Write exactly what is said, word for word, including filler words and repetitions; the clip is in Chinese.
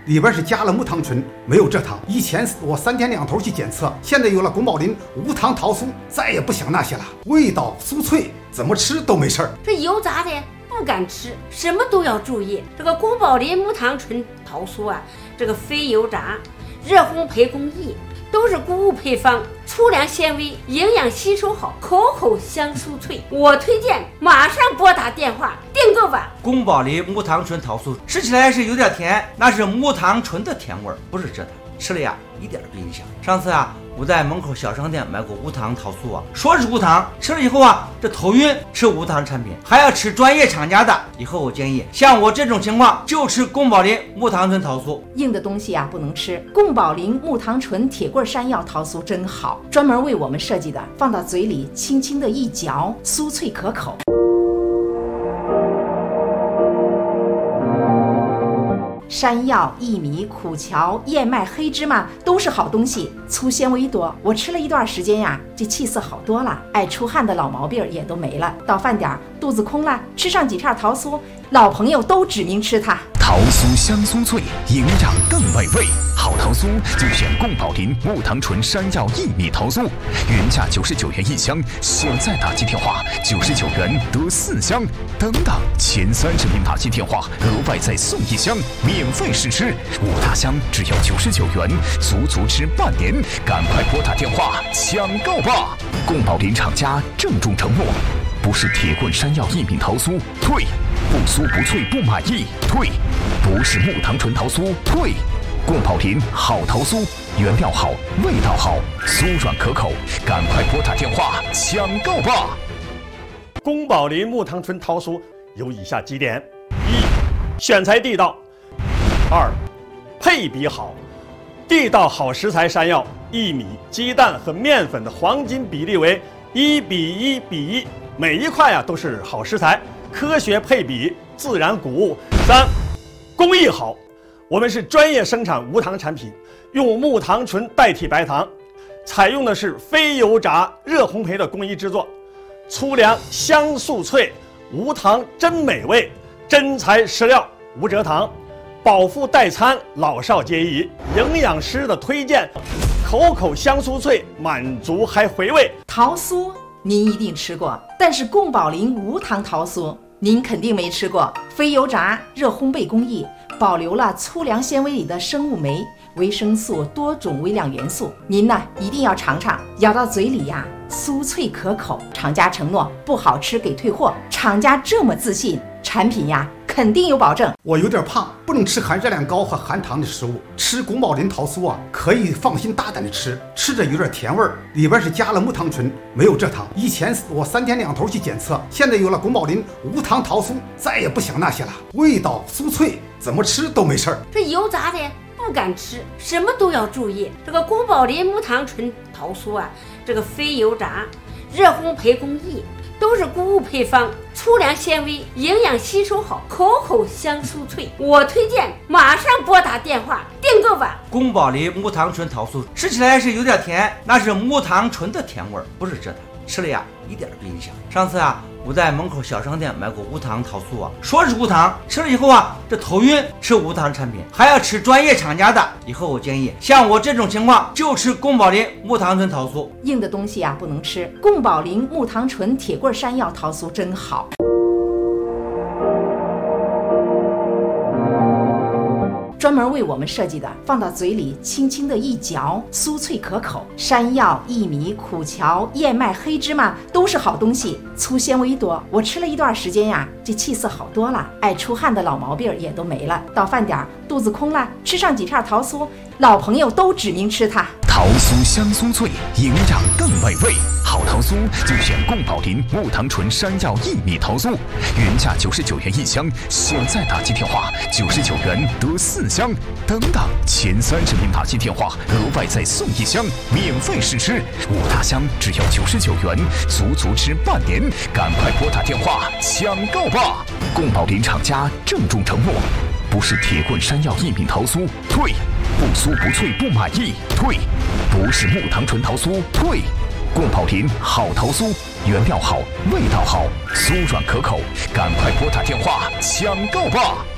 里边是加了木糖醇，没有蔗糖。以前我三天两头去检测，现在有了宫保林无糖桃酥，再也不想那些了，味道酥脆，怎么吃都没事儿。 这油炸的不敢吃，什么都要注意。这个宫保林木糖醇桃酥啊，这个非油炸、热烘焙工艺，都是谷物配方，粗粮纤维，营养吸收好，口口香酥脆。我推荐马上拨打电话订购吧。 宫保林木糖醇桃酥吃起来是有点甜，那是木糖醇的甜味儿，不是蔗糖，吃了呀一点不影响。上次啊，我在门口小商店买过无糖桃酥啊，说是无糖，吃了以后啊，这头晕。吃无糖产品还要吃专业厂家的，以后我建议像我这种情况就吃宫保林木糖醇桃酥。 硬的东西啊不能吃，宫保林木糖醇铁棍山药桃酥真好，专门为我们设计的，放到嘴里轻轻的一嚼，酥脆可口。山药、薏米、苦荞、燕麦、黑芝麻都是好东西，粗纤维多。我吃了一段时间呀，这气色好多了，爱出汗的老毛病也都没了。到饭点肚子空了，吃上几片桃酥，老朋友都指名吃它。 桃酥香酥脆，营养更美味。好桃酥就选宫保林木糖醇山药薏米桃酥，原价九十九元一箱，现在打击电话九十九元得四箱，等等前三十名打击电话额外再送一箱，免费试吃。五大箱只要九十九元，足足吃半年，赶快拨打电话抢购吧！宫保林厂家郑重承诺，不是铁棍山药薏米桃酥退，不酥不脆不满意退，不是木糖醇桃酥退。宫保林好桃酥，原料好，味道好，酥软可口，赶快拨打电话抢购吧！ 宫保林木糖醇桃酥有以下几点：一、选材地道；二、配比好。地道好食材山药、薏米、鸡蛋和面粉的黄金比例为一比一比一，每一块啊都是好食材，科学配比，自然谷物。三、工艺好。我们是专业生产无糖产品，用木糖醇代替白糖，采用的是非油炸、热烘焙的工艺制作，粗粮香酥脆，无糖真美味，真材实料无蔗糖，饱腹代餐，老少皆宜。营养师的推荐，口口香酥脆，满足还回味。 桃酥您一定吃过，但是宫保林无糖桃酥您肯定没吃过。非油炸、热烘焙工艺，保留了粗粮纤维里的生物酶、维生素、多种微量元素，您呢一定要尝尝，咬到嘴里呀，酥脆可口。厂家承诺不好吃给退货，厂家这么自信，产品呀肯定有保证。 我有点胖，不能吃含热量高和含糖的食物。吃宫保林桃酥啊，可以放心大胆的吃，吃着有点甜味儿，里边是加了木糖醇，没有蔗糖。以前我三天两头去检测，现在有了宫保林无糖桃酥，再也不想那些了，味道酥脆，怎么吃都没事儿。 这油炸的不敢吃，什么都要注意。这个宫保林木糖醇桃酥啊，这个非油炸、热烘焙工艺，都是谷物配方，粗粮纤维，营养吸收好，口口香酥脆。我推荐马上拨打电话订购吧。 宫保林木糖醇桃酥吃起来是有点甜，那是木糖醇的甜味儿，不是蔗糖，吃了呀一点不影响。上次啊，我在门口小商店买过无糖桃酥啊，说是无糖，吃了以后啊，这头晕。吃无糖产品还要吃专业厂家的，以后我建议像我这种情况就吃宫保林木糖醇桃酥。 硬的东西啊不能吃，宫保林木糖醇铁棍山药桃酥真好。专门为我们设计的，放到嘴里轻轻的一嚼，酥脆可口。山药、薏米、苦荞、燕麦、黑芝麻都是好东西，粗纤维多。我吃了一段时间呀，这气色好多了，爱出汗的老毛病也都没了。到饭点肚子空了，吃上几片桃酥，老朋友都指名吃它。 桃酥香酥脆，营养更美味。好桃酥就选宫保林木糖醇山药薏米桃酥，原价九十九元一箱，现在打击电话九十九元得四箱，等等前三十名打击电话额外再送一箱，免费试吃。五大箱只要九十九元，足足吃半年，赶快拨打电话抢购吧！宫保林厂家郑重承诺，不是铁棍山药薏米桃酥退，不酥不脆不满意退，不是木糖醇桃酥退。宫保林好桃酥，原料好，味道好，酥软可口，赶快拨打电话抢购吧！